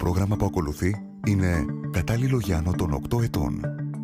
πρόγραμμα που ακολουθεί είναι κατάλληλο για άνω των 8 ετών.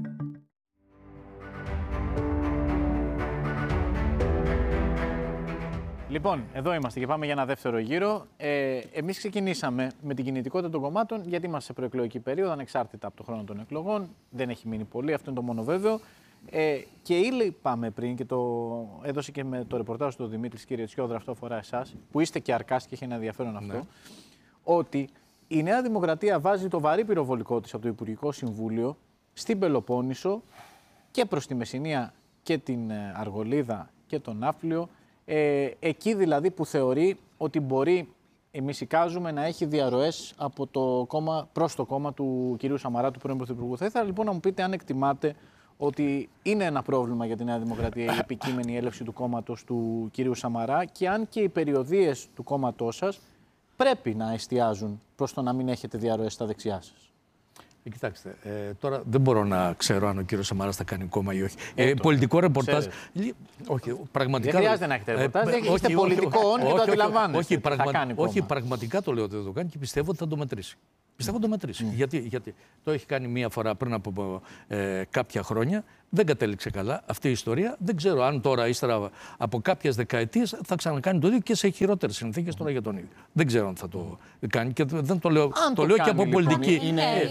Λοιπόν, εδώ είμαστε και πάμε για ένα δεύτερο γύρο. Εμείς ξεκινήσαμε με την κινητικότητα των κομμάτων, γιατί είμαστε σε προεκλογική περίοδο, ανεξάρτητα από το χρόνο των εκλογών. Δεν έχει μείνει πολύ, αυτό είναι το μόνο βέβαιο. Και είπαμε πριν, και το έδωσε και με το ρεπορτάζ του Δημήτρης, κύριε Τσιόδρα, αυτό αφορά εσάς, που είστε και αρκάς και έχει ένα ενδιαφέρον αυτό, ναι, ότι η Νέα Δημοκρατία βάζει το βαρύ πυροβολικό της από το Υπουργικό Συμβούλιο στην Πελοπόννησο και προς τη Μεσσηνία και την Αργολίδα και τον Ναύπλιο. Εκεί δηλαδή που θεωρεί ότι μπορεί, εμείς εικάζουμε, να έχει διαρροές από το κόμμα, προς το κόμμα του κυρίου Σαμαρά, του πρώην Πρωθυπουργού. Θα ήθελα λοιπόν να μου πείτε αν εκτιμάτε ότι είναι ένα πρόβλημα για τη Νέα Δημοκρατία η επικείμενη έλευση του κόμματος του κυρίου Σαμαρά και αν και οι περιοδίες του κόμματός σας πρέπει να εστιάζουν προς το να μην έχετε διαρροές στα δεξιά σας. Κοιτάξτε, τώρα δεν μπορώ να ξέρω αν ο κύριος Σαμαράς θα κάνει κόμμα ή όχι. Πολιτικό ρεπορτάζ. Όχι, πραγματικά. Δεν χρειάζεται να έχετε ρεπορτάζ. Είστε πολιτικών και το αντιλαμβάνεστε. Όχι, πραγματικά το λέω ότι θα το κάνει και πιστεύω ότι θα το μετρήσει. Πιστεύω το μετρήσει. Γιατί το έχει κάνει μία φορά πριν από κάποια χρόνια. Δεν κατέληξε καλά αυτή η ιστορία. Δεν ξέρω αν τώρα, ύστερα από κάποιες δεκαετίες, θα ξανακάνει το ίδιο και σε χειρότερες συνθήκες τώρα για τον ίδιο. Δεν ξέρω αν θα το κάνει και δεν το λέω. Το λέω και από πολιτική.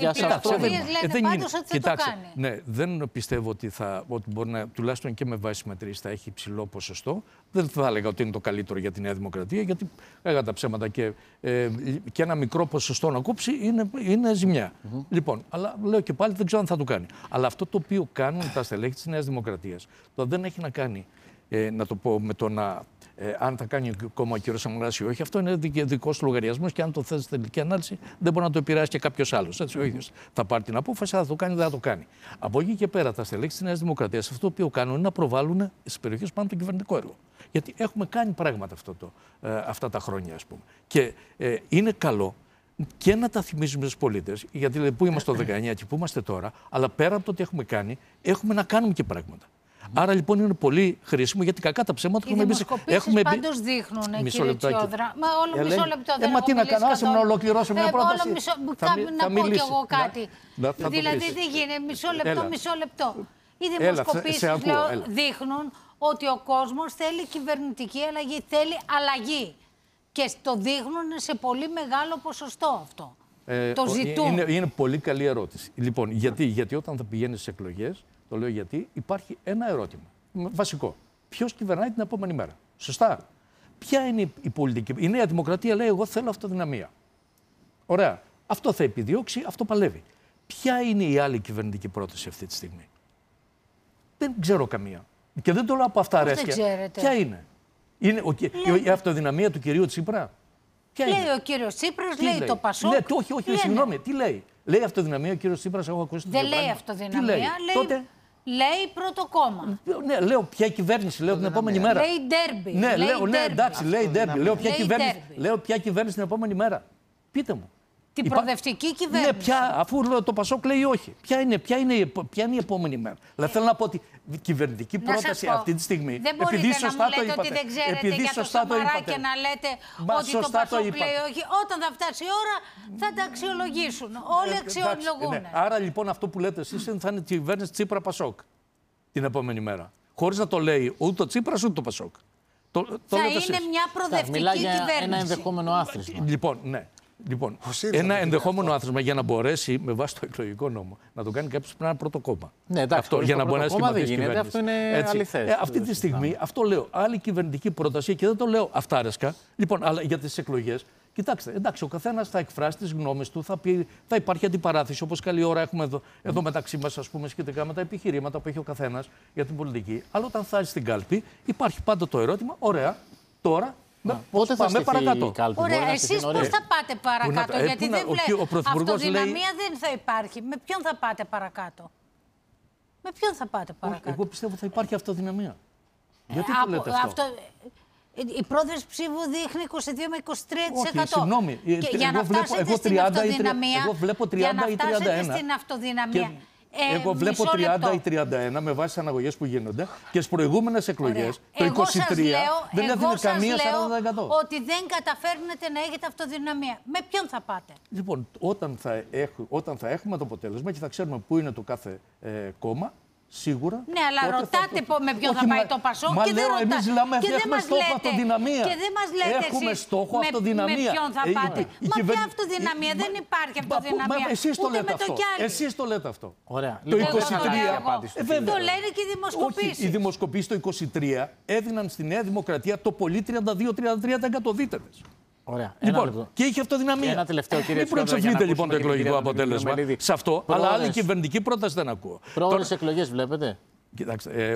Κοιτάξτε, ναι, δεν πιστεύω ότι μπορεί να, τουλάχιστον και με βάση μετρήσεις, θα έχει υψηλό ποσοστό. Δεν θα έλεγα ότι είναι το καλύτερο για τη Νέα Δημοκρατία, γιατί έγα τα ψέματα και ένα μικρό ποσοστό να κόψει είναι ζημιά. Λοιπόν, αλλά λέω και πάλι δεν ξέρω αν θα το κάνει. Αλλά αυτό το οποίο κάνουν τα στελέχη της Νέας Δημοκρατίας, το δεν έχει να κάνει, να το πω, με το αν θα κάνει κόμμα ο κ. Σαμαράς ή όχι. Αυτό είναι δικός του λογαριασμός και αν το θέσει στην τελική ανάλυση δεν μπορεί να το επηρεάσει και κάποιος άλλος. Έτσι, ο ίδιος θα πάρει την απόφαση, θα το κάνει, δεν θα το κάνει. Από εκεί και πέρα, τα στελέχη της Νέας Δημοκρατίας αυτό το οποίο κάνουν είναι να προβάλλουν στις περιοχές πάνω το κυβερνητικό έργο. Γιατί έχουμε κάνει πράγματα αυτά τα χρόνια, ας πούμε. Και είναι καλό και να τα θυμίζουμε στους πολίτες, γιατί δηλαδή, που είμαστε το 19 και που είμαστε τώρα, αλλά πέρα από το ότι έχουμε κάνει, έχουμε να κάνουμε και πράγματα. Άρα λοιπόν είναι πολύ χρήσιμο, γιατί κακά τα ψέματα έχουμε μπει. Οι δημοσκοπήσεις πάντως δείχνουν, κύριε Τσιόδρα. Μα όλο μισό λεπτό δεν έχω τι να κάνω, άσε να ολοκληρώσω μια πρόταση. Να πω κι εγώ κάτι. Δηλαδή τι γίνεται, μισό λεπτό. Οι δημοσκοπήσεις δείχνουν ότι ο κόσμος θέλει κυβερνητική αλλαγή, θέλει αλλαγή. Και το δείχνουν σε πολύ μεγάλο ποσοστό αυτό. Το ζητούν. Είναι πολύ καλή ερώτηση. Λοιπόν, γιατί όταν θα πηγαίνει στις εκλογές, το λέω γιατί, υπάρχει ένα ερώτημα. Βασικό. Ποιος κυβερνάει την επόμενη μέρα. Σωστά. Ποια είναι η πολιτική. Η Νέα Δημοκρατία λέει: εγώ θέλω αυτοδυναμία. Ωραία. Αυτό θα επιδιώξει, αυτό παλεύει. Ποια είναι η άλλη κυβερνητική πρόταση αυτή τη στιγμή? Δεν ξέρω καμία. Και δεν το λέω από αυτά αρέσκεια. Ποια είναι? Είναι η αυτοδυναμία του κυρίου Τσίπρα? Λέει ο κύριος Τσίπρας, λέει το Πασόκ. Όχι, συγγνώμη, τι λέει? Λέει αυτοδυναμία ο κύριος Τσίπρας, έχω ακούσει. Δεν λέει αυτοδυναμία, λέει πρώτο κόμμα. Ναι, λέω ποια κυβέρνηση, λέω την επόμενη μέρα. Λέει ντέρμπι. Ναι, εντάξει, λέει ντέρμπι. Λέω ποια κυβέρνηση την επόμενη μέρα. Πείτε μου. Την προοδευτική κυβέρνηση. Ναι, αφού το Πασόκ λέει όχι. Ποια είναι η επόμενη μέρα? Δηλαδή θέλω να πω ότι η κυβερνητική πρόταση αυτή τη στιγμή. Δεν μπορείτε να μου λέτε ότι δεν ξέρετε για το Σαμαρά και να λέτε ότι το Πασόκ λέει όχι. Όταν θα φτάσει η ώρα θα τα αξιολογήσουν. Όλοι αξιολογούν. Άρα λοιπόν αυτό που λέτε εσείς θα είναι η κυβέρνηση Τσίπρα Πασόκ την επόμενη μέρα. Χωρίς να το λέει ούτε το Τσίπρας ούτε το Πασόκ. Θα είναι μια προοδευτική κυβέρνηση. Ένα ενδεχόμενο άθροισμα. Λοιπόν, ναι. Λοιπόν, ένα ενδεχόμενο άθροισμα για να μπορέσει με βάση το εκλογικό νόμο να το κάνει κάποιος πρέπει να είναι πρώτο κόμμα. Ναι, εντάξει, αυτό, για να μπορεί να σχηματίσει κυβέρνηση. Αυτό είναι αληθές. Αυτή τη στιγμή, αυτό λέω, άλλη κυβερνητική πρόταση και δεν το λέω αυτάρεσκα. Λοιπόν, αλλά για τις εκλογές, κοιτάξτε, εντάξει, ο καθένας θα εκφράσει τις γνώμες του, θα υπάρχει αντιπαράθεση, όπως καλή ώρα έχουμε εδώ μεταξύ μας, ας πούμε, σχετικά με τα επιχειρήματα που έχει ο καθένας για την πολιτική. Αλλά όταν φτάσει στην κάλπη, υπάρχει πάντα το ερώτημα, ωραία, τώρα. Πότε θα πάμε παρακάτω? Ωραία, εσείς πώς θα πάτε παρακάτω? Γιατί δεν βλέπω. Αυτοδυναμία δεν θα υπάρχει. Με ποιον θα πάτε παρακάτω? Με ποιον θα πάτε παρακάτω? Εγώ πιστεύω θα υπάρχει αυτοδυναμία. Γιατί το λέτε αυτό? Η πρόθεση ψήφου δείχνει 22 με 23%. Όχι, συγγνώμη. Για να φτάσετε στην αυτοδυναμία, εγώ βλέπω 30 ή 31. Για να φτάσετε στην αυτοδυναμία, Εγώ βλέπω 30 ή 31 με βάση τις αναγωγές που γίνονται και στις προηγούμενες εκλογές το 23 δεν έδινε καμία 40%. Ότι δεν καταφέρνετε να έχετε αυτοδυναμία. Με ποιον θα πάτε? Λοιπόν, όταν θα έχουμε το αποτέλεσμα και θα ξέρουμε πού είναι το κάθε κόμμα, σίγουρα. Ναι, αλλά ρωτάτε με ποιον θα πάει το Πασόκ και δεν ρωτάτε. Εμείς λέμε, έχουμε στόχο αυτοδυναμία. Και δεν μας λέτε έχουμε στόχο αυτοδυναμία. Με ποιον θα πάτε. Μα ποια αυτοδυναμία? Δεν υπάρχει αυτοδυναμία. Εσείς το λέτε αυτό. Εσείς το λέτε αυτό. Ωραία. Το 23. Το λένε και οι δημοσκοπήσεις. Οι δημοσκοπήσεις το 23 έδιναν στη Νέα Δημοκρατία το πολύ 32-33%. Δείτε μες. Ωραία. Λοιπόν, και είχε αυτοδυναμία. Ένα τελευταίο, κύριε Μην προεξοφλείτε λοιπόν το εκλογικό αποτέλεσμα σε αυτό, αλλά άλλη κυβερνητική πρόταση δεν ακούω. Πρόορες εκλογές βλέπετε? Κοιτάξτε,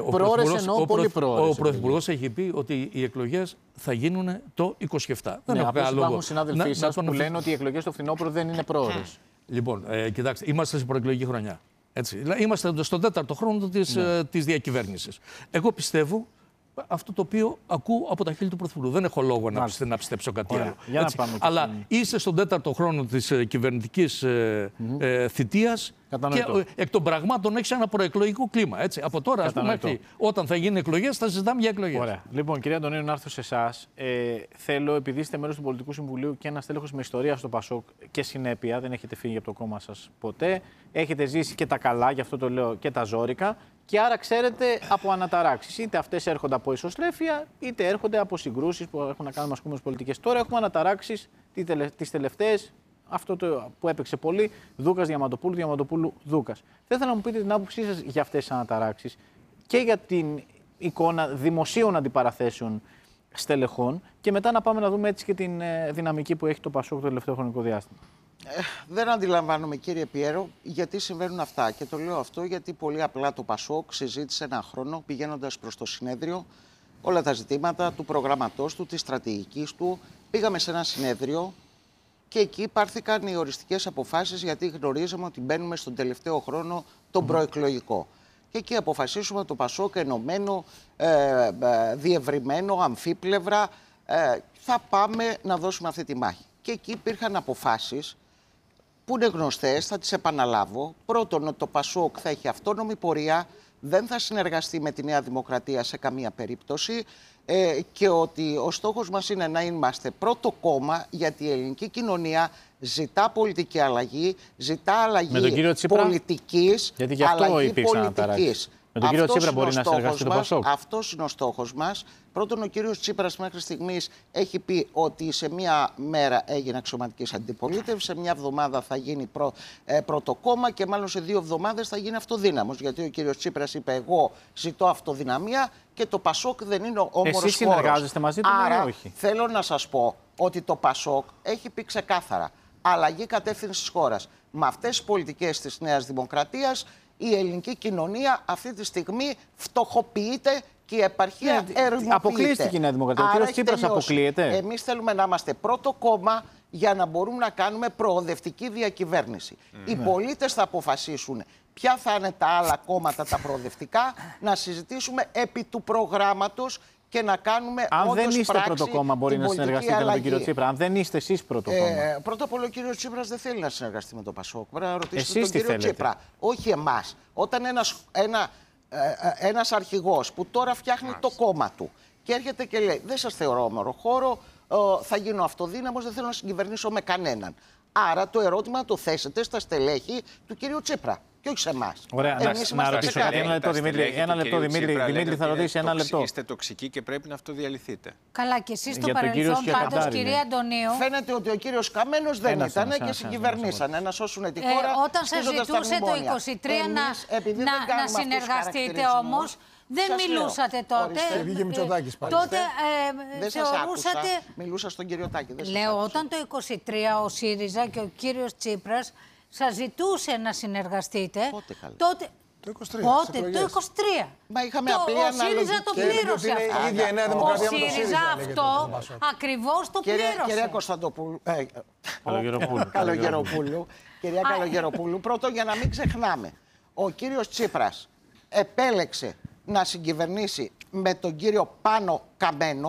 ο Πρωθυπουργός έχει πει ότι οι εκλογές θα γίνουν το 27. Δεν έχω κανένα λόγο. Υπάρχουν συνάδελφοί σας που λένε ότι οι εκλογές στο φθινόπωρο δεν είναι πρόορες. Λοιπόν, κοιτάξτε, είμαστε στην προεκλογική χρονιά. Έτσι. Είμαστε στον 4ο χρόνο της διακυβέρνησης. Εγώ πιστεύω αυτό το οποίο ακούω από τα χείλη του Πρωθυπουργού. Δεν έχω λόγο να πιστέψω κάτι άλλο. Αλλά είστε στον 4ο χρόνο της κυβερνητικής θητείας και εκ των πραγμάτων έχει ένα προεκλογικό κλίμα. Έτσι. Από τώρα, ας πούμε, όταν θα γίνουν εκλογές, θα συζητάμε για εκλογές. Ωραία. Λοιπόν, κυρία Αντωνίου, να έρθω σε εσάς. Θέλω, επειδή είστε μέρος του Πολιτικού Συμβουλίου και ένας τέλεχος με ιστορία στο Πασόκ και συνέπεια, δεν έχετε φύγει από το κόμμα σας ποτέ. Έχετε ζήσει και τα καλά, γι' αυτό το λέω, και τα ζόρικα. Και άρα ξέρετε από αναταράξεις. Είτε αυτές έρχονται από ισοστρέφεια, είτε έρχονται από συγκρούσεις που έχουν να κάνουν με ασκούμενες πολιτικές. Τώρα έχουμε αναταράξεις τις τελευταίες, αυτό το που έπαιξε πολύ, Δούκας Διαμαντοπούλου, Διαμαντοπούλου Δούκας. Θα ήθελα να μου πείτε την άποψή σας για αυτές τις αναταράξεις και για την εικόνα δημοσίων αντιπαραθέσεων στελεχών και μετά να πάμε να δούμε έτσι και την δυναμική που έχει το Πασόκ το τελευταίο χρονικό διάστημα. Δεν αντιλαμβάνομαι, κύριε Πιέρο, γιατί συμβαίνουν αυτά. Και το λέω αυτό γιατί πολύ απλά το Πασόκ συζήτησε ένα χρόνο πηγαίνοντας προς το συνέδριο όλα τα ζητήματα του προγραμματός του, της στρατηγικής του. Πήγαμε σε ένα συνέδριο και εκεί πάρθηκαν οι οριστικές αποφάσεις γιατί γνωρίζαμε ότι μπαίνουμε στον τελευταίο χρόνο τον προεκλογικό. Και εκεί αποφασίσουμε το Πασόκ ενωμένο, διευρυμένο, αμφίπλευρα, θα πάμε να δώσουμε αυτή τη μάχη. Και εκεί υπήρχαν αποφάσεις που είναι γνωστές, θα τις επαναλάβω. Πρώτον, ότι το Πασόκ θα έχει αυτόνομη πορεία, δεν θα συνεργαστεί με τη Νέα Δημοκρατία σε καμία περίπτωση και ότι ο στόχος μας είναι να είμαστε πρώτο κόμμα γιατί η ελληνική κοινωνία ζητά πολιτική αλλαγή, ζητά αλλαγή πολιτικής, αλλαγή πολιτικής. Με τον κύριο Τσίπρα μπορεί να συνεργαστεί το Πασόκ. Αυτός είναι ο στόχος μας. Πρώτον, ο κύριος Τσίπρας μέχρι στιγμής έχει πει ότι σε μία μέρα έγινε αξιωματικής αντιπολίτευσης, σε μια εβδομάδα θα γίνει πρώτο κόμμα και μάλλον σε 2 εβδομάδες θα γίνει αυτοδύναμος. Γιατί ο κύριος Τσίπρας είπε: εγώ ζητώ αυτοδυναμία και το Πασόκ δεν είναι όμορφος χώρος. Εσείς συνεργάζεστε μαζί του ή όχι? Θέλω να σας πω ότι το Πασόκ έχει πει ξεκάθαρα αλλαγή κατεύθυνσης της χώρας. Με αυτές τις πολιτικές της Νέας Δημοκρατίας η ελληνική κοινωνία αυτή τη στιγμή φτωχοποιείται και η επαρχία ερμοποιείται. Αποκλείστηκε η Νέα Δημοκρατία. Ο κύριος Τσίπρας αποκλείεται. Εμείς θέλουμε να είμαστε πρώτο κόμμα για να μπορούμε να κάνουμε προοδευτική διακυβέρνηση. Οι πολίτες θα αποφασίσουν ποια θα είναι τα άλλα κόμματα τα προοδευτικά, να συζητήσουμε επί του προγράμματος και να κάνουμε αν δεν είστε πρώτο κόμμα, μπορεί να συνεργαστείτε με τον κύριο Τσίπρα. Αν δεν είστε εσείς πρώτο κόμμα. Πρώτα απ' όλα, ο κύριος Τσίπρας δεν θέλει να συνεργαστεί με τον Πασόκ. Πρέπει να ρωτήσετε τον κύριο Τσίπρα. Όχι εμάς. Όταν ένας αρχηγός που τώρα φτιάχνει το κόμμα του και έρχεται και λέει: δεν σας θεωρώ ομοροχώρο, θα γίνω αυτοδύναμος, δεν θέλω να συγκυβερνήσω με κανέναν. Άρα το ερώτημα να το θέσετε στα στελέχη του κυρίου Τσίπρα. Και όχι σε εμάς. Ωραία, να ρωτήσω κάτι. Ένα λεπτό, Δημήτρη, θα ρωτήσει ένα λεπτό. Είστε τοξικοί και πρέπει να αυτοδιαλυθείτε. Καλά, και εσείς στο παρελθόν πάντως, κυρία Αντωνίου. Φαίνεται ότι ο κύριος Καμένος δεν ήταν και συγκυβερνήσανε να σώσουν τη χώρα. Όταν σας ζητούσε το 23 να συνεργαστείτε όμως, δεν μιλούσατε τότε. Τότε θεωρούσατε. Μιλούσα στον κύριο Τάκη. Λέω, όταν το 23 ο ΣΥΡΙΖΑ και ο κύριος Τσίπρας σας ζητούσε να συνεργαστείτε. Τότε. Το 23. Πότε, το 23. Μα είχαμε απλή αναλογική. Ο ΣΥΡΙΖΑ το πλήρωσε αυτό. Ο ΣΥΡΙΖΑ αυτό ακριβώς το πλήρωσε. Κυρία Κωνσταντοπούλου. Καλογεροπούλου. Κυρία Καλογεροπούλου, πρώτον για να μην ξεχνάμε. Ο κύριος Τσίπρας επέλεξε να συγκυβερνήσει με τον κύριο Πάνο Καμένο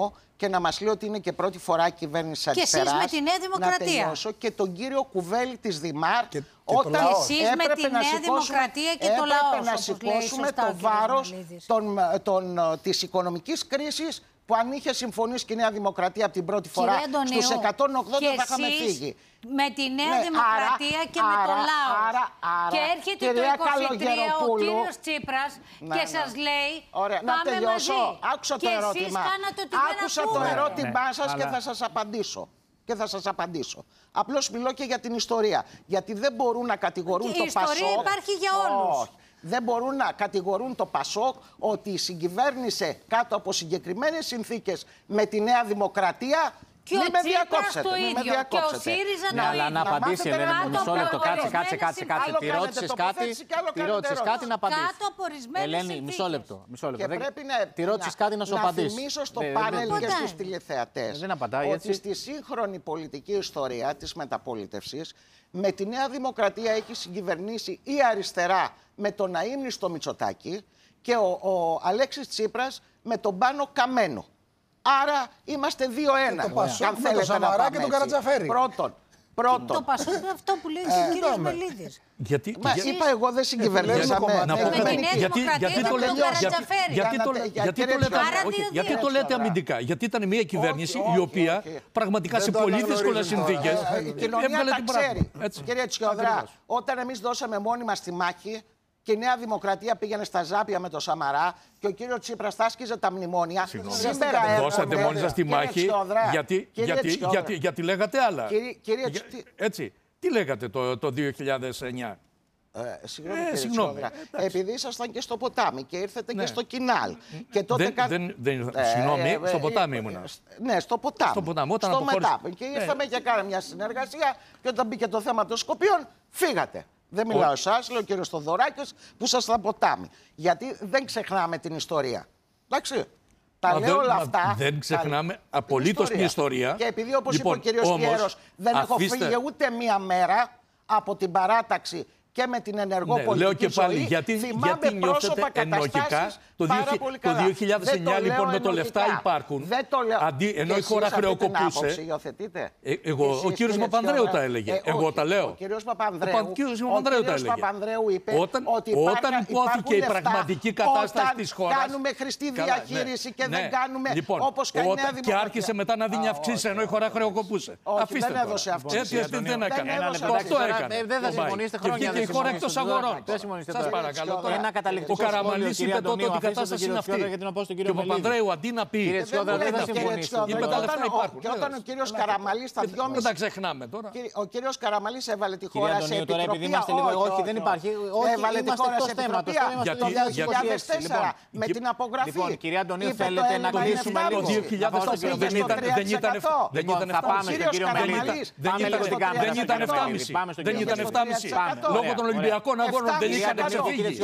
και να μας λέει ότι είναι και πρώτη φορά κυβέρνηση αριστεράς. Και εσείς με τη Νέα Δημοκρατία. Να τελειώσω. Και τον κύριο Κουβέλη της Δημάρ. Όταν εσείς με τη Νέα Δημοκρατία και το λαό. Έπρεπε να σηκώσουμε το βάρος της οικονομικής κρίσης που αν είχε συμφωνήσει και η Νέα Δημοκρατία από την πρώτη φορά στους 180 θα είχαμε φύγει. Με τη Νέα Δημοκρατία και με το λαό. Και έρχεται το 23 ο κύριος Τσίπρας και σας λέει πάμε μαζί. Άκουσα το ερώτημα. Άκουσα το ερώτημά σας και θα σας απαντήσω. Απλώς μιλώ και για την ιστορία. Γιατί δεν μπορούν να κατηγορούν το Πασόκ. Η ιστορία υπάρχει για όλους. Δεν μπορούν να κατηγορούν το Πασόκ ότι συγκυβέρνησε κάτω από συγκεκριμένες συνθήκες με τη Νέα Δημοκρατία. Και ο Τσίπρας το ίδιο. Και ο ΣΥΡΙΖΑ το ίδιο. Αλλά να απαντήσει, Ελένη μου, μισό λεπτό. Κάτσε. Τη ρώτησες κάτι να απαντήσει. Κάτω από ορισμένες Ελένη, μισό λεπτό. Και πρέπει τη ρώτησες κάτι να σου απαντήσει. Να θυμίσω στο πάνελ και στους τηλεθεατές ότι στη σύγχρονη πολιτική ιστορία της μεταπολίτευσης με τη Νέα Δημοκρατία έχει συγκυβερνήσει η αριστερά με τον αείμνηστο Μητσοτάκη και ο Αλέξης Τσίπρας με τον Πάνο Καμένο. Άρα είμαστε 2-1. Το Πασόκ με τον Σαμαρά και τον Καρατζαφέρη. Πρώτον. Το Πασόκ είναι αυτό που λέει ο κύριος Μελίδης. Είπα εγώ δεν συγκυβερνήσαμε. Γιατί το λέτε αμυντικά. Γιατί ήταν μια κυβέρνηση η οποία πραγματικά σε πολύ δύσκολες συνθήκες έβγαλε την ξέρει. Κύριε Τσιόδρα, όταν εμείς δώσαμε μόνοι μας τη μάχη και η Νέα Δημοκρατία πήγαινε στα ζάπια με τον Σαμαρά και ο κύριος Τσίπρας θάσκιζε τα μνημόνια. Δώσατε μόνοι σας τη μάχη γιατί λέγατε άλλα. Έτσι. Τι λέγατε το 2009. Συγγνώμη. Επειδή ήσασταν και στο ποτάμι και ήρθετε και στο Κινάλ. Συγγνώμη, στο ποτάμι ήμουνα. Ναι, στο ποτάμι. Στο μετάπι. Και ήρθαμε και κάναμε μια συνεργασία και όταν μπήκε το θέμα των Σκοπίων, φύγατε. Δεν μιλάω εσάς, λέω ο κύριος Θοδωράκης που ήσασταν ποτάμι. Γιατί δεν ξεχνάμε την ιστορία. Εντάξει. Τα λέω όλα αυτά. Δεν ξεχνάμε απολύτως την ιστορία. Και επειδή όπως είπε ο κύριος Πιέρος, δεν έχω φύγει ούτε μία μέρα από την παράταξη και με την ενεργό πολιτική ζωή, γιατί πρόσωπα ενοχικά το 2009 λοιπόν με το λεφτά υπάρχουν. Ενώ η χώρα χρεοκοπούσε. Ο κύριος Παπανδρέου τα έλεγε. Εγώ τα λέω. Ο κύριος Παπανδρέου είπε ότι όταν υπόθηκε η πραγματική κατάσταση της χώρας. Κάνουμε χρηστή διαχείριση και δεν κάνουμε όπως κάνει η Νέα Δημοκρατία. Και άρχισε μετά να δίνει αυξήσεις ενώ η χώρα χρεοκοπούσε. Αφήστε το. Δεν έκανε. Αυτό έκανε. Δεν θα συμφωνήσετε χρόνια. Η χώρα εκτός αγορών. Σας παρακαλώ. Ο Καραμανλής είπε τότε ότι η κατάσταση είναι αυτή. Και ο Παπανδρέου αντί να πει. Κύριε Τσιόδρα, δεν θα συμφωνήσετε. Και όταν ο κύριος Καραμανλής τα 2,5. Δεν τα ξεχνάμε τώρα. Ο κύριος Καραμανλής έβαλε τη χώρα σε επιτροπή. Όχι, δεν υπάρχει. Έβαλε τη χώρα σε επιτροπή το 2004 με την απογραφή. Λοιπόν, κυρία Αντωνίου, θέλετε να κλείσουμε λίγο. Το 2004 δεν ήταν 7,5. Θα πάμε στον κύριο Μελίδη. Δεν ήταν 7,5. Λόγω των Ολυμπιακών αγώνων δεν είχαν ξεφύγει.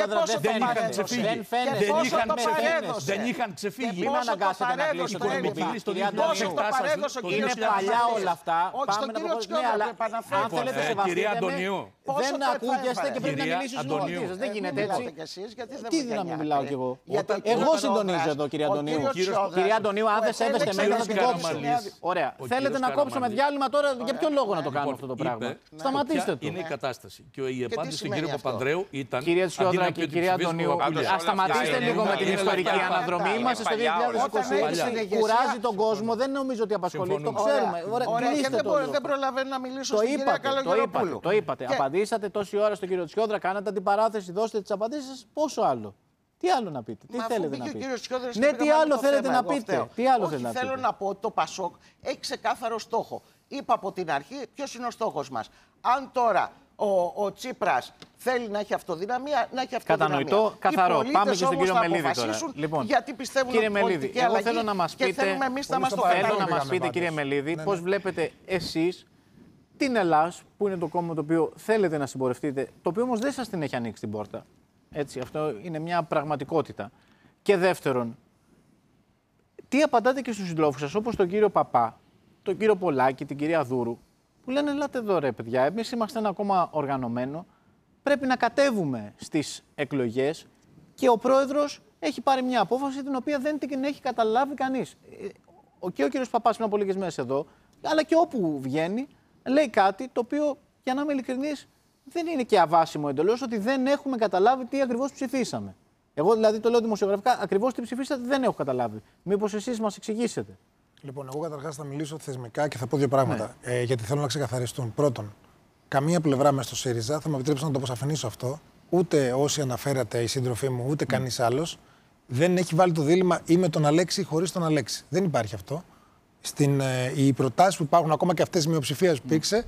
Δεν είχαν ξεφύγει. Μην αναγκάσετε να κλείσετε το Δημοκρατία. Το 2007 είναι παλιά όλα αυτά. Πάμε να προχωρήσουμε. Αν θέλετε σεβαστείτε με, δεν ακούγεστε και πρέπει να μιλήσεις μόνοι σας. Δεν γίνεται έτσι. Τι να μην μιλάω κι εγώ. Εγώ συντονίζω εδώ, κύριε Αντωνίου. Κύριε Αντωνίου, αν δεν σέβεστε με, θα την κόψω. Ωραία. Θέλετε να κόψουμε διάλειμμα τώρα, για ποιο λόγο να το κάνουμε αυτό το πράγμα. Σταματήστε το. Είναι η κατάσταση. Και η απάντηση του κύριου Παπανδρέου ήταν. Κύριε Τσιόδρα και κύριε Αντωνίου, ας σταματήσετε λίγο με την ιστορική αναδρομή. Είμαστε στο 2026. Κουράζει τον κόσμο, δεν νομίζω ότι απασχολεί. Το ξέρουμε. Δεν προλαβαίνω να μιλήσω στην κυρία Καλογεροπούλου. Το είπατε. Απαντήσατε τόση ώρα στον κύριο Τσιόδρα, κάνατε αντιπαράθεση, δώστε τις απαντήσεις. Πόσο άλλο. Τι άλλο να πείτε, τι θέλετε να πείτε. Ναι, τι άλλο θέλετε να πείτε. Θέλω να πω ότι το Πασόκ έχει ξεκάθαρο στόχο. Είπα από την αρχή ποιος είναι ο στόχος μας. Αν τώρα ο Τσίπρας θέλει να έχει αυτοδυναμία, να έχει αυτοδυναμία. Κατανοητό, καθαρό. Πάμε και στον κύριο Μελίδη τώρα. Λοιπόν, γιατί πιστεύουν κύριε Μελίδη, εγώ θέλω να μας πείτε, κύριε Μελίδη, πώς βλέπετε εσείς την Ελλάς, που είναι το κόμμα το οποίο θέλετε να συμπορευτείτε, το οποίο όμως δεν σας την έχει ανοίξει την πόρτα. Έτσι, αυτό είναι μια πραγματικότητα. Και δεύτερον, τι απαντάτε και στους συντρόφους σας, όπως τον κύριο Παπά, τον κύριο Πολάκη, την κυρία Δούρου, που λένε ελάτε εδώ ρε παιδιά, εμείς είμαστε ένα κόμμα οργανωμένο, πρέπει να κατέβουμε στις εκλογές και ο πρόεδρος έχει πάρει μια απόφαση την οποία δεν την έχει καταλάβει κανείς. και ο κύριος Παπάς πριν από λίγες μέρες εδώ, αλλά και όπου βγαίνει, λέει κάτι το οποίο, για να είμαι ειλικρινής, δεν είναι και αβάσιμο εντελώς, ότι δεν έχουμε καταλάβει τι ακριβώς ψηφίσαμε. Εγώ δηλαδή το λέω δημοσιογραφικά, ακριβώς τι ψηφίσατε δεν έχω καταλάβει. Μήπως εσείς μας εξηγήσετε? Λοιπόν, εγώ καταρχάς θα μιλήσω θεσμικά και θα πω δύο πράγματα. Ναι. Γιατί θέλω να ξεκαθαριστούν. Πρώτον, καμία πλευρά μέσα στο ΣΥΡΙΖΑ, θα μου επιτρέψετε να το αποσαφηνίσω αυτό, ούτε όσοι αναφέρατε, οι σύντροφοί μου, ούτε κανείς άλλος, δεν έχει βάλει το δίλημμα ή με τον Αλέξη ή χωρίς τον Αλέξη. Δεν υπάρχει αυτό. Οι προτάσεις που υπάρχουν, ακόμα και αυτές τις μειοψηφίες που υπήρξε,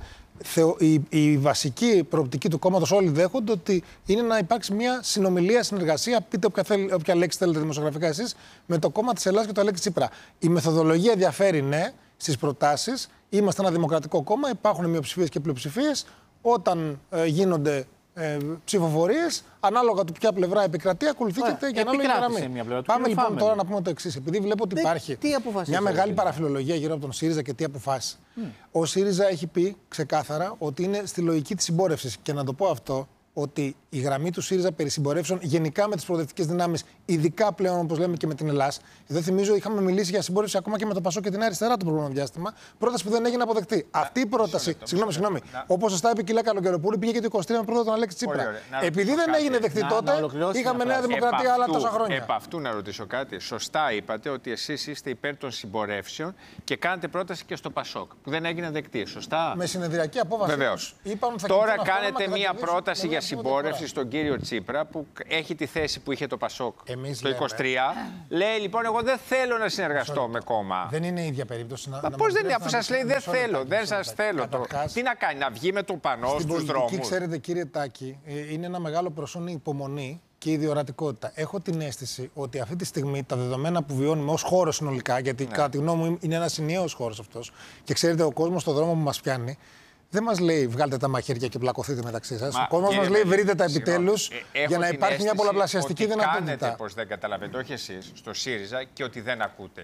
η βασική προοπτική του κόμματος όλοι δέχονται ότι είναι να υπάρξει μια συνομιλία, συνεργασία, πείτε όποια λέξη θέλετε δημοσιογραφικά εσείς, με το κόμμα της Ελλάδας και το Αλέξη Τσίπρα. Η μεθοδολογία διαφέρει, ναι, στις προτάσεις. Είμαστε ένα δημοκρατικό κόμμα, υπάρχουν μειοψηφίες και πλειοψηφίες. Όταν γίνονται ψηφοφορίες, ανάλογα του ποια πλευρά επικρατεί, ακολουθείται και ανάλογη γραμμή. Πάμε λοιπόν τώρα να πούμε το εξής. Επειδή βλέπω ότι υπάρχει μια μεγάλη παραφιλολογία γύρω από τον ΣΥΡΙΖΑ και τι αποφάσισε. Ο ΣΥΡΙΖΑ έχει πει ξεκάθαρα ότι είναι στη λογική της συμπόρευσης. Και να το πω αυτό, ότι η γραμμή του ΣΥΡΙΖΑ περί συμπορεύσεων γενικά με τις προοδευτικές δυνάμεις, ειδικά πλέον όπως λέμε και με την Ελλάδα. Εδώ θυμίζω είχαμε μιλήσει για συμπόρευση ακόμα και με το ΠΑΣΟΚ και την Αριστερά το προηγούμενο διάστημα. Πρόταση που δεν έγινε αποδεκτή. Αυτή η πρόταση, συγγνώμη, όπως σωστά είπε η κυρία Καλογεροπούλου, πήγε και το 23 με πρώτο τον Αλέξη Τσίπρα. Επειδή δεν έγινε δεκτή τότε, είχαμε Νέα Δημοκρατία άλλα τόσα χρόνια. Επ' αυτού να ρωτήσω κάτι. Σωστά είπατε ότι εσείς είστε υπέρ των συμπορεύσεων και κάνετε πρόταση και στο ΠΑΣΟΚ που δεν έγινε δεκτή. Σωστά. Με συνεδριακή απόφαση. Βεβαίως. Τώρα κάνετε μία πρόταση για συμπόρευση στον κύριο Τσίπρα που έχει τη θέση που είχε το ΠΑΣΟΚ το 23. Λέει λοιπόν, εγώ δεν θέλω να συνεργαστώ με κόμμα. Δεν είναι η ίδια περίπτωση. Πώς δεν είναι, αφού σας λέει δεν θέλω, δεν σας θέλω. Τι να κάνει, να βγει με το πανό στους δρόμους? Ξέρετε, κύριε Τάκη, είναι ένα μεγάλο προσόν η υπομονή και η διορατικότητα. Έχω την αίσθηση ότι αυτή τη στιγμή τα δεδομένα που βιώνουμε ως χώρο συνολικά, γιατί κατά τη γνώμη μου είναι ένας ενιαίος χώρος αυτός, και ξέρετε, ο κόσμος στον δρόμο που μας πιάνει. Δεν μας λέει βγάλτε τα μαχαίρια και πλακωθείτε μεταξύ σας. Ο κόσμος μας λέει βρείτε τα επιτέλους για να υπάρχει μια πολλαπλασιαστική δυνατότητα. Κάνετε πως δεν καταλαβαίνετε, όχι εσείς, στο ΣΥΡΙΖΑ, και ότι δεν ακούτε.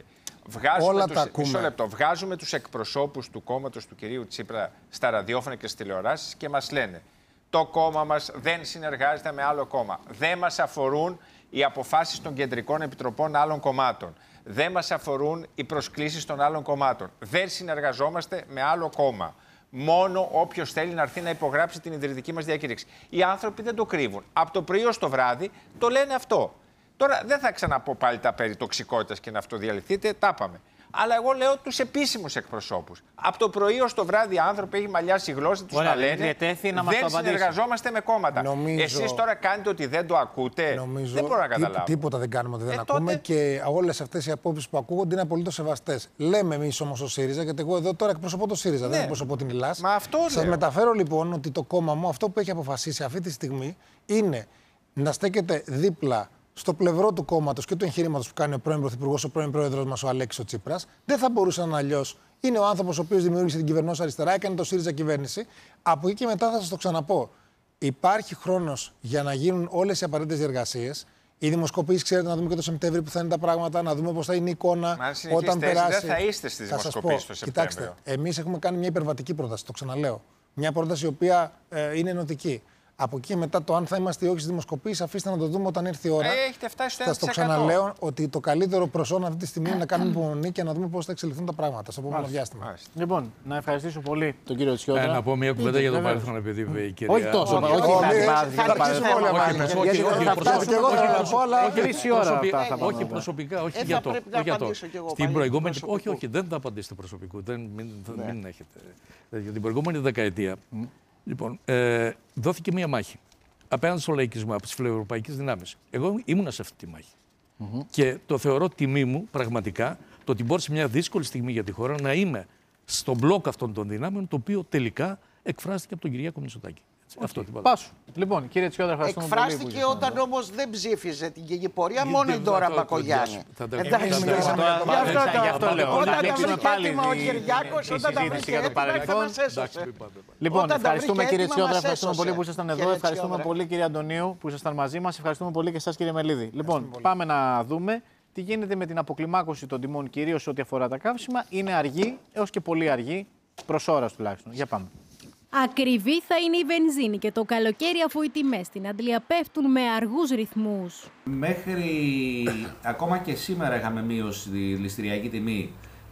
Βγάζουμε τους εκπροσώπους του κόμματος του κυρίου Τσίπρα στα ραδιόφωνα και στις τηλεοράσεις και μας λένε το κόμμα μας δεν συνεργάζεται με άλλο κόμμα. Δεν μας αφορούν οι αποφάσεις των κεντρικών επιτροπών άλλων κομμάτων. Δεν μας αφορούν οι προσκλήσεις των άλλων κομμάτων. Δεν συνεργαζόμαστε με άλλο κόμμα. Μόνο όποιος θέλει να έρθει να υπογράψει την ιδρυτική μας διακήρυξη. Οι άνθρωποι δεν το κρύβουν. Από το πρωί ως το βράδυ το λένε αυτό. Τώρα δεν θα ξαναπώ πάλι τα περί τοξικότητας και να αυτοδιαλυθείτε, τα είπαμε. Αλλά εγώ λέω τους επίσημους εκπροσώπους. Από το πρωί ως το βράδυ οι άνθρωποι έχουν μαλλιάσει η γλώσσα τους να λένε δεν συνεργαζόμαστε με κόμματα. Εσείς τώρα κάνετε ότι δεν το ακούτε. Δεν μπορώ να καταλάβω. Τίποτα δεν κάνουμε ότι δεν ακούμε και όλες αυτές οι απόψεις που ακούγονται είναι απολύτως σεβαστές. Λέμε εμείς όμως ο ΣΥΡΙΖΑ, γιατί εγώ εδώ τώρα εκπροσωπώ το ΣΥΡΙΖΑ, δεν εκπροσωπώ την Ελλάδα. Σας μεταφέρω λοιπόν ότι το κόμμα μου αυτό που έχει αποφασίσει αυτή τη στιγμή είναι να στέκεται δίπλα στο πλευρό του κόμματος και του εγχειρήματος που κάνει ο πρώην Πρωθυπουργός, ο πρώην Πρόεδρος μας, ο Αλέξης Τσίπρας. Δεν θα μπορούσαν αλλιώς. Είναι ο άνθρωπος ο οποίος δημιούργησε την κυβερνώσα αριστερά, έκανε το ΣΥΡΙΖΑ κυβέρνηση. Από εκεί και μετά θα σας το ξαναπώ. Υπάρχει χρόνος για να γίνουν όλες οι απαραίτητες διεργασίες. Οι δημοσκοπήσεις, ξέρετε, να δούμε και το Σεπτέμβριο που θα είναι τα πράγματα, να δούμε πώς θα είναι η εικόνα όταν περάσει. Δεν θα είστε στις δημοσκοπήσεις το Σεπτέμβριο. Κοιτάξτε, εμείς έχουμε κάνει μια υπερβατική πρόταση, το ξαναλέω. Μια πρόταση η οποία είναι ενωτική. Από εκεί και μετά το αν θα είμαστε ή όχι στη δημοσκοπήσεις, αφήστε να το δούμε όταν έρθει η ώρα. Έχετε φτάσει στο 1%. Θα το ξαναλέω ότι το καλύτερο προσόν αυτή τη στιγμή είναι να κάνουμε υπομονή και να δούμε πώς θα εξελιχθούν τα πράγματα στο επόμενο διάστημα. Λοιπόν, να ευχαριστήσω πολύ τον κύριο Τσιόδρα. Να πω μια κουβέντα για το παρελθόν, επειδή η κυρία. Όχι τόσο. Όχι, όχι προσωπικά, όχι για το. Στην προηγούμενη. Όχι, δεν θα απαντήσετε προσωπικού. Μην έχετε. Για την προηγούμενη δεκαετία. Λοιπόν, δόθηκε μία μάχη απέναντι στο λαϊκισμό από τις φιλοευρωπαϊκές δυνάμεις. Εγώ ήμουνα σε αυτή τη μάχη. Και το θεωρώ τιμή μου πραγματικά το ότι μπόρεσε μια δύσκολη στιγμή για τη χώρα να είμαι στον μπλοκ αυτών των δυνάμεων, το οποίο τελικά εκφράστηκε από τον Κυριάκο Μητσοτάκη. Αυτό Πάσου. Λοιπόν, κύριε Τσιόδρα, ευχαριστούμε πολύ. Εκφράστηκε όταν όμως δεν ψήφιζε την κηγή πορεία μόνο η Ντόρα Μπακογιάννη. Εντάξει, γι' αυτό λέω. Όταν τα βρήκε έτοιμα ο Κυριάκος, όταν τα βρήκε έτοιμα θα μας έσωσε. Λοιπόν, ευχαριστούμε κύριε Τσιόδρα, ευχαριστούμε πολύ που ήσασταν εδώ. Ευχαριστούμε πολύ κύριε Αντωνίου που ήσασταν μαζί μας. Ευχαριστούμε πολύ και εσάς κύριε Μελίδη. Λοιπόν, πάμε να δούμε τι γίνεται με την αποκλιμάκωση των τιμών, κυρίως ό,τι αφορά τα καύσιμα. Είναι αργή, έως και πολύ αργή, προς ώρας τουλάχιστον. Για πάμε. Ακριβή θα είναι η βενζίνη και το καλοκαίρι, αφού οι τιμές στην Αντλία πέφτουν με αργούς ρυθμούς. Μέχρι ακόμα και σήμερα είχαμε μείωση στη ληστηριακή τιμή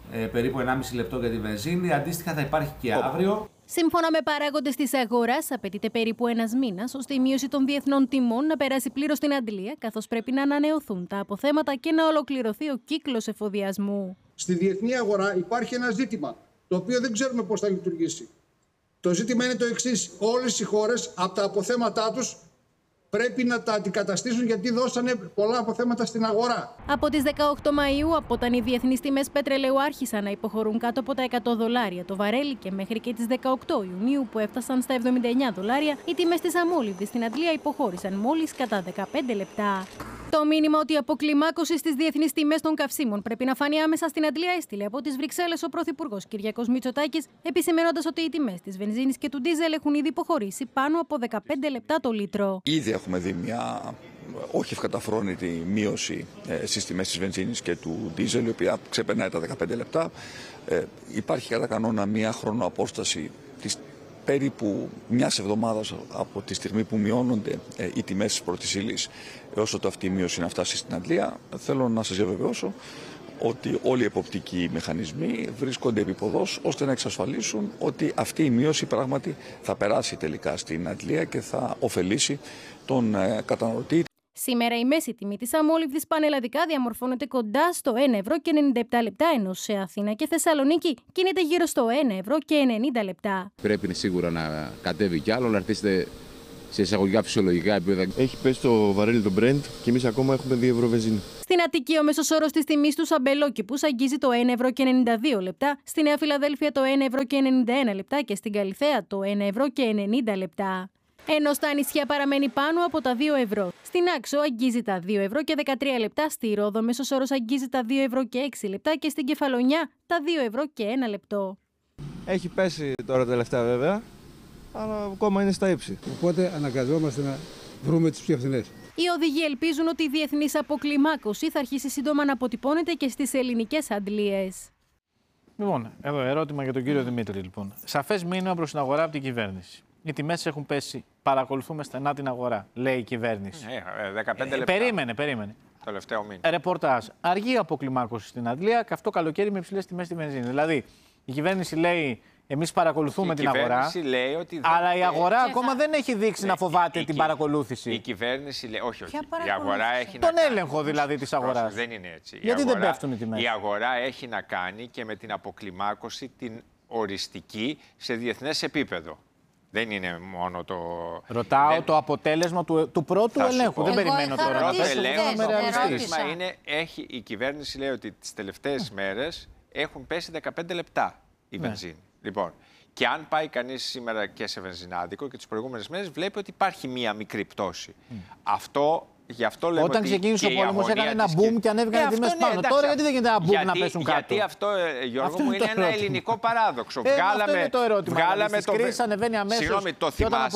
περίπου 1,5 λεπτό για τη βενζίνη. Αντίστοιχα θα υπάρχει και αύριο. Σύμφωνα με παράγοντες της αγοράς, απαιτείται περίπου ένας μήνας ώστε η μείωση των διεθνών τιμών να περάσει πλήρως στην Αντλία, καθώς πρέπει να ανανεωθούν τα αποθέματα και να ολοκληρωθεί ο κύκλος εφοδιασμού. Στη διεθνή αγορά υπάρχει ένα ζήτημα, το οποίο δεν ξέρουμε πώς θα λειτουργήσει. Το ζήτημα είναι το εξής. Όλες οι χώρες από τα αποθέματά τους πρέπει να τα αντικαταστήσουν, γιατί δώσανε πολλά αποθέματα στην αγορά. Από τις 18 Μαΐου, από όταν οι διεθνείς τιμές πετρελαίου άρχισαν να υποχωρούν κάτω από τα $100 το βαρέλι και μέχρι και τις 18 Ιουνίου που έφτασαν στα $79, οι τιμές της αμόλυβδης στην Αντλία υποχώρησαν μόλις κατά 15 λεπτά. Το μήνυμα ότι η αποκλιμάκωση στις διεθνείς τιμές των καυσίμων πρέπει να φανεί άμεσα στην Αντλία έστειλε από τις Βρυξέλλες ο Πρωθυπουργός Κυριάκος Μητσοτάκης, επισημαίνοντας ότι οι τιμές της βενζίνης και του ντίζελ έχουν ήδη υποχωρήσει πάνω από 15 λεπτά το λίτρο. Ήδη έχουμε δει μια όχι ευκαταφρόνητη μείωση στις τιμές της βενζίνης και του ντίζελ, η οποία ξεπερνάει τα 15 λεπτά. Υπάρχει κατά κανόνα μια χρονοαπόσταση της περίπου μιας εβδομάδας από τη στιγμή που μειώνονται οι τιμές της πρώτης ύλης έως ότου αυτή η μείωση να φτάσει στην Αντλία. Θέλω να σας διαβεβαιώσω ότι όλοι οι εποπτικοί μηχανισμοί βρίσκονται επίποδος ώστε να εξασφαλίσουν ότι αυτή η μείωση πράγματι θα περάσει τελικά στην Αντλία και θα ωφελήσει τον καταναλωτή. Σήμερα η μέση τιμή της αμόλυβδης πανελλαδικά διαμορφώνεται κοντά στο 1,97 ενώ σε Αθήνα και Θεσσαλονίκη κινείται γύρω στο 1,90. Πρέπει σίγουρα να κατέβει κι άλλο, να έρθει σε εισαγωγικά φυσιολογικά επίπεδα. Έχει πέσει το βαρέλι το Brent και εμείς ακόμα έχουμε 2 ευρώ βενζίνη. Στην Αττική ο μέσος όρος της τιμής του σαμπελόκηπους αγγίζει το 1,92, στη Νέα Φιλαδέλφια το 1,91 και στην Καλιθέα το 1,90. Ενώ στα νησιά παραμένει πάνω από τα 2 ευρώ. Στην Άξο αγγίζει τα 2 ευρώ και 13 λεπτά, στη Ρόδο μέσος όρος αγγίζει τα 2 ευρώ και 6 λεπτά και στην Κεφαλονιά τα 2 ευρώ και 1 λεπτό. Έχει πέσει τώρα τελευταία βέβαια, αλλά ακόμα είναι στα ύψη. Οπότε αναγκαζόμαστε να βρούμε τις πιο φθηνές. Οι οδηγοί ελπίζουν ότι η διεθνής αποκλιμάκωση θα αρχίσει σύντομα να αποτυπώνεται και στις ελληνικές αντλίες. Λοιπόν, εδώ ερώτημα για τον κύριο Δημήτρη. Λοιπόν. Σαφές μήνυμα προς την αγορά από την κυβέρνηση. Οι τιμές έχουν πέσει. Παρακολουθούμε στενά την αγορά, λέει η κυβέρνηση. 15 λεπτά. Περίμενε. Τελευταίο μήνα. Ρεπορτάζ. Αργή αποκλιμάκωση στην Αντλία και αυτό καλοκαίρι με υψηλές τιμές στη βενζίνη. Δηλαδή, η κυβέρνηση λέει. Εμείς παρακολουθούμε την αγορά, λέει ότι αλλά η αγορά ακόμα δεν έχει δείξει να φοβάται την παρακολούθηση. Η κυβέρνηση λέει, όχι. Η αγορά έχει τον έλεγχο δηλαδή της αγοράς. Δεν είναι έτσι. Γιατί δεν πέφτουν οι τιμές. Η αγορά έχει να κάνει και με την αποκλιμάκωση την οριστική σε διεθνές επίπεδο. Δεν είναι μόνο το... Ρωτάω το αποτέλεσμα του πρώτου ελέγχου. Δεν περιμένω τώρα. Το πρώτο ελέγχο είναι, η κυβέρνηση λέει ότι τις τελευταίες μέρες έχουν πέσει 15 λεπτά η βενζίνη. Λοιπόν, και αν πάει κανείς σήμερα και σε βενζινάδικο και τις προηγούμενες μέρες βλέπει ότι υπάρχει μία μικρή πτώση. Γι' αυτό λέμε όταν ξεκίνησε ο πόλεμος έκανε ένα boom και ανέβηκαν οι τιμές πάνω. Τώρα γιατί δεν γίνεται ένα boom να πέσουν κάτω. Γιατί αυτό, Γιώργο μου, είναι ένα ελληνικό παράδοξο. Αυτό είναι το ερώτημα. Στις κρίσεις ανεβαίνει αμέσως. Συγγνώμη, το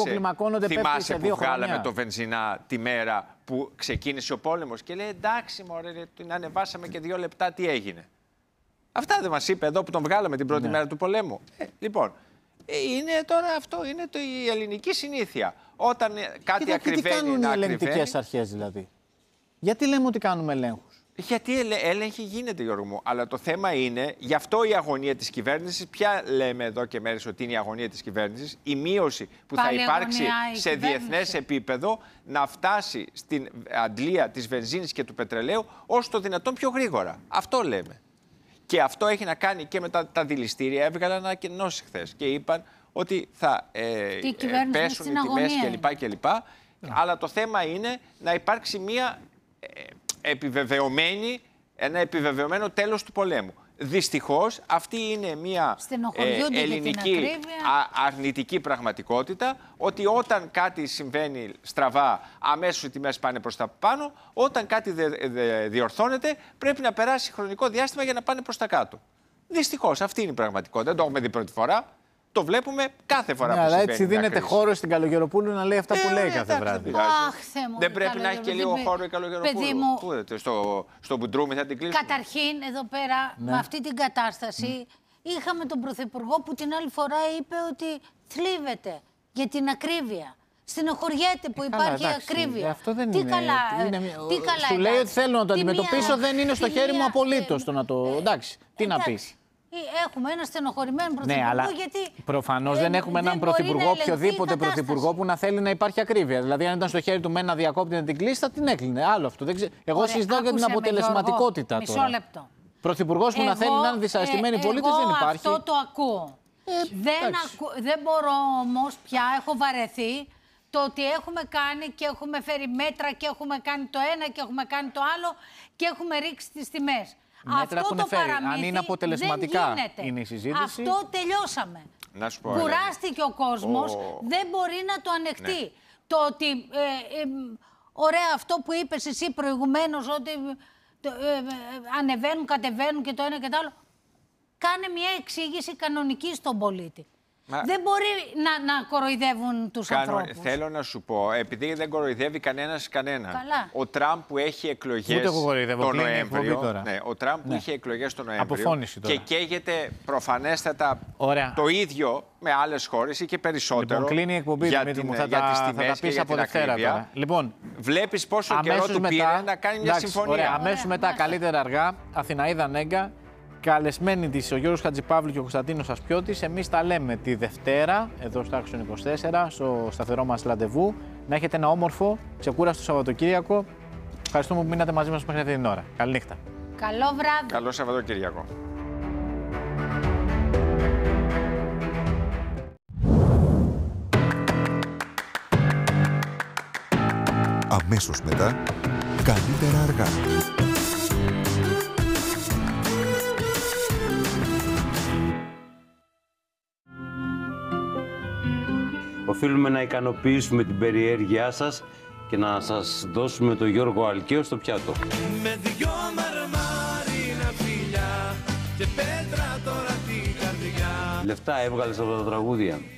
θυμάσαι που βγάλαμε το βενζινά τη μέρα που ξεκίνησε ο πόλεμος και λέει εντάξει, μωρέ, την ανεβάσαμε και 2 λεπτά, τι έγινε. Αυτά δεν μας είπε εδώ που τον βγάλαμε την πρώτη μέρα του πολέμου. Λοιπόν, είναι τώρα αυτό, είναι η ελληνική συνήθεια. Όταν κάτι ακριβένει. Τι κάνουν οι ελεγκτικές αρχές δηλαδή. Γιατί λέμε ότι κάνουμε ελέγχους. Γιατί έλεγχη γίνεται, Γιώργο μου. Αλλά το θέμα είναι, γι' αυτό η αγωνία της κυβέρνησης, ποια λέμε εδώ και μέρες ότι είναι η αγωνία της κυβέρνησης, η μείωση που θα υπάρξει σε διεθνές επίπεδο να φτάσει στην αντλία της βενζίνης και του πετρελαίου όσο το δυνατόν πιο γρήγορα. Αυτό λέμε. Και αυτό έχει να κάνει και με τα δηληστήρια. Έβγαλαν ανακοινώσεις χθες και είπαν ότι θα πέσουν οι τιμές κλπ. Αλλά το θέμα είναι να υπάρξει ένα επιβεβαιωμένο τέλος του πολέμου. Δυστυχώς αυτή είναι μια ελληνική αρνητική πραγματικότητα, ότι όταν κάτι συμβαίνει στραβά αμέσως οι τιμές πάνε προς τα πάνω, όταν κάτι διορθώνεται πρέπει να περάσει χρονικό διάστημα για να πάνε προς τα κάτω. Δυστυχώς αυτή είναι η πραγματικότητα, δεν το έχουμε δει πρώτη φορά. Το βλέπουμε κάθε φορά που συμβαίνει. Αλλά έτσι δίνεται χώρο στην Καλογεροπούλου να λέει αυτά που λέει κάθε βράδυ. Δεν πρέπει να έχει και λίγο χώρο η Καλογεροπούλου. Στο Μπουντρούμι θα την κλείσουμε. Καταρχήν, εδώ πέρα, με αυτή την κατάσταση, είχαμε τον Πρωθυπουργό που την άλλη φορά είπε ότι θλίβεται για την ακρίβεια. Στενοχωριέται που υπάρχει ακρίβεια. Αυτό δεν τι είναι. Καλά, σου λέει ότι θέλω να το αντιμετωπίσω, δεν είναι στο χέρι μου απολύτως το να το. Εντάξει, τι να πεις. Έχουμε ένα στενοχωρημένο πρωθυπουργό. Ναι, αλλά προφανώς δεν έχουμε έναν πρωθυπουργό, οποιοδήποτε πρωθυπουργό, που να θέλει να υπάρχει ακρίβεια. Δηλαδή, αν ήταν στο χέρι του με ένα διακόπτη να την κλείσει, θα την έκλεινε. Άλλο αυτό. Εγώ συζητάω για την αποτελεσματικότητα τώρα. Μισό λεπτό. Πρωθυπουργός που να θέλει να είναι δυσαρεστημένοι πολίτες δεν υπάρχει. Αυτό το ακούω. Δεν μπορώ όμως πια, έχω βαρεθεί το ότι έχουμε κάνει και έχουμε φέρει μέτρα και έχουμε κάνει το ένα και έχουμε κάνει το άλλο και έχουμε ρίξει τις τιμές. Μέτρα αυτό το παραμύθι αν είναι αποτελεσματικά δεν γίνεται. Είναι η συζήτηση. Αυτό τελειώσαμε. Να σου πω, κουράστηκε ο κόσμος, δεν μπορεί να το ανεχτεί. Ναι. Το ότι, ωραία αυτό που είπες εσύ προηγουμένως, ότι ανεβαίνουν, κατεβαίνουν και το ένα και το άλλο. Κάνε μια εξήγηση κανονική στον πολίτη. Δεν μπορεί να κοροϊδεύουν τους ανθρώπους. Θέλω να σου πω, επειδή δεν κοροϊδεύει κανένας κανέναν. Καλά. Ο Τραμπ που έχει εκλογές τον Νοέμβριο. Ναι, ο Τραμπ που είχε εκλογές τον Νοέμβριο και καίγεται προφανέστατα το ίδιο με άλλες χώρες ή και περισσότερο. Λοιπόν, κλείνει η εκπομπή για τις τιμές και για την ακρίβεια. Λοιπόν, βλέπεις πόσο καιρό του πήρε να κάνει μια συμφωνία. Αμέσως μετά, καλύτερα αργά, Αθηναίδα Νέγκα. Καλεσμένοι της ο Γιώργος Χατζηπαύλου και ο Κωνσταντίνος Ασπιώτης. Εμείς τα λέμε τη Δευτέρα, εδώ στο Άξιον 24, στο σταθερό μας ραντεβού. Να έχετε ένα όμορφο, ξεκούραστο Σαββατοκύριακο. Ευχαριστούμε που μείνατε μαζί μας μέχρι αυτή την ώρα. Καληνύχτα. Καλό βράδυ. Καλό Σαββατοκύριακο. Αμέσως μετά, καλύτερα αργά. Οφείλουμε να ικανοποιήσουμε την περιέργειά σας και να σας δώσουμε τον Γιώργο Αλκαίο στο πιάτο. Με δυο μαρμάρινα φιλιά και πέτρα τώρα την καρδιά. Λεφτά έβγαλες από τα τραγούδια.